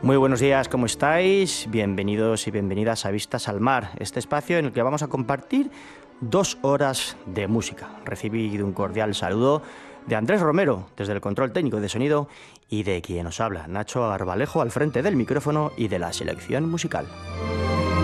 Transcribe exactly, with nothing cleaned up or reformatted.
Muy buenos días, ¿cómo estáis? Bienvenidos y bienvenidas a Vistas al Mar, este espacio en el que vamos a compartir dos horas de música. Recibid un cordial saludo de Andrés Romero, desde el control técnico de sonido, y de quien os habla, Nacho Arbalejo, al frente del micrófono y de la selección musical.